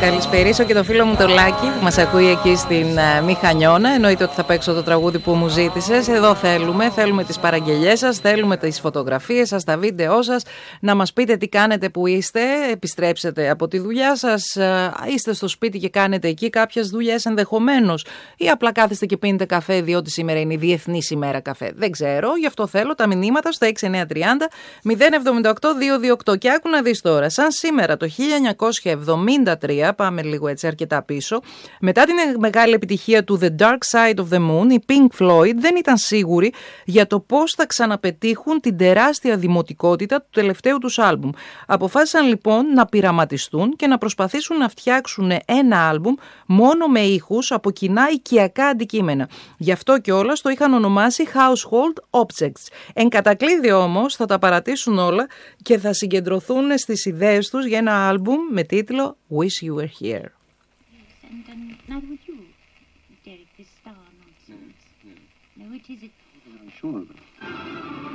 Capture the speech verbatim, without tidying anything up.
καλησπερίσω και το φίλο μου το Λάκη που μας ακούει εκεί στην uh, Μηχανιώνα. Εννοείται ότι θα παίξω το τραγούδι που μου ζήτησες. Εδώ θέλουμε, θέλουμε τις παραγγελιές σας, θέλουμε τις φωτογραφίες σας, τα βίντεό σας, να μας πείτε τι κάνετε που είστε, επιστρέψετε από τη δουλειά σας, uh, είστε στο σπίτι και κάνετε εκεί κάποιες δουλειές ενδεχομένως, ή απλά κάθεστε και πίνετε καφέ διότι σήμερα είναι η Διεθνής ημέρα καφέ. Δεν ξέρω, γι' αυτό θέλω τα μηνύματα στο έξι εννιά τρία μηδέν μηδέν εβδομήντα οκτώ διακόσια είκοσι οκτώ. Και άκου να δεις τώρα, σαν σήμερα το χίλια εννιακόσια εβδομήντα τρία, πάμε λίγο έτσι αρκετά πίσω, μετά την μεγάλη επιτυχία του The Dark Side of the Moon, οι Pink Floyd δεν ήταν σίγουροι για το πώς θα ξαναπετύχουν την τεράστια δημοτικότητα του τελευταίου τους άλμπουμ. Αποφάσισαν λοιπόν να πειραματιστούν και να προσπαθήσουν να φτιάξουν ένα άλμπουμ μόνο με ήχους από κοινά οικιακά αντικείμενα. Γι' αυτό κιόλας το είχαν ονομάσει Household Objects. Εν κατακλείδη όμως θα τα παρατήσουν όλα και θα συγκεντρωθούν στις ιδέες τους για ένα άλμπουμ με τίτλο Wish You Were Here. And um, neither would you, Derek, this star nonsense. No, no. No, it is it. I'm sure of it.